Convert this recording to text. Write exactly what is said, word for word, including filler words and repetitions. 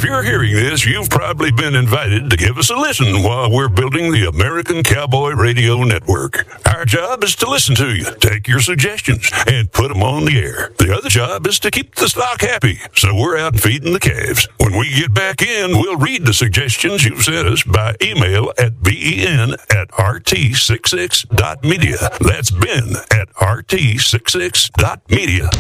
If you're hearing this, you've probably been invited to give us a listen while we're building the American Cowboy Radio Network. Our job is to listen to you, take your suggestions, and put them on the air. The other job is to keep the stock happy, so we're out feeding the calves. When we get back in, we'll read the suggestions you've sent us by email at ben at r t sixty-six dot media. That's Ben at r t sixty-six dot media.